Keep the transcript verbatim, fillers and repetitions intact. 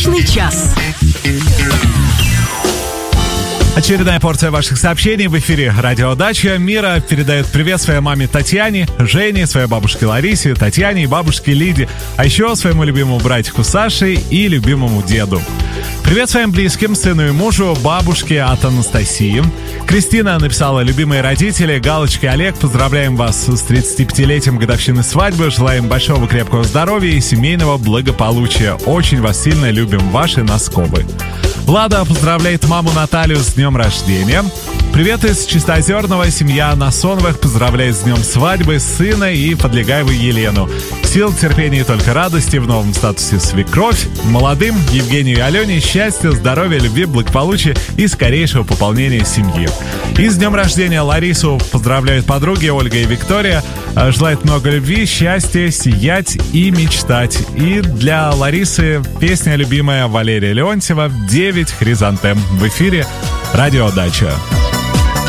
Удачный час. Очередная порция ваших сообщений в эфире «Радио Дача». Мира передает привет своей маме Татьяне, Жене, своей бабушке Ларисе, Татьяне и бабушке Лиде, а еще своему любимому братику Саше и любимому деду. Привет своим близким, сыну и мужу, бабушке от Анастасии. Кристина написала: любимые родители, Галочка и Олег, поздравляем вас с тридцатипятилетием годовщины свадьбы, желаем большого крепкого здоровья и семейного благополучия. Очень вас сильно любим, ваши Носковы. Влада поздравляет маму Наталью с днем рождения. Привет из Чистоозерного. Семья Насоновых поздравляет с днем свадьбы сына и Подлегаеву Елену. Сил, терпения и только радости в новом статусе свекровь. Молодым Евгению и Алене счастья, здоровья, любви, благополучия и скорейшего пополнения семьи. И с днем рождения Ларису поздравляют подруги Ольга и Виктория. Желает много любви, счастья, сиять и мечтать. И для Ларисы песня любимая Валерия Леонтьева «девять хризантем». В эфире «Радио Дача».